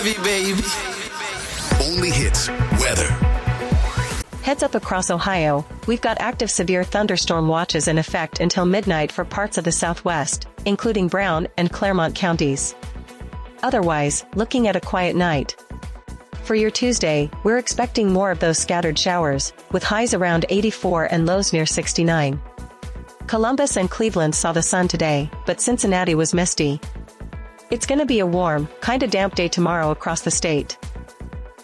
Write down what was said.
heavy, baby. Only hits weather. Heads up across Ohio, we've got active severe thunderstorm watches in effect until midnight for parts of the southwest, including Brown and Claremont counties. Otherwise, looking at a quiet night. For your Tuesday, we're expecting more of those scattered showers, with highs around 84 and lows near 69. Columbus and Cleveland saw the sun today, but Cincinnati was misty. It's gonna be a warm, kinda damp day tomorrow across the state.